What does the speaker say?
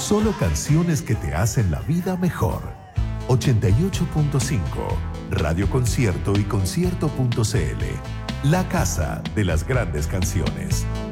Solo canciones que te hacen la vida mejor. 88.5, Radio Concierto y concierto.cl. La casa de las grandes canciones.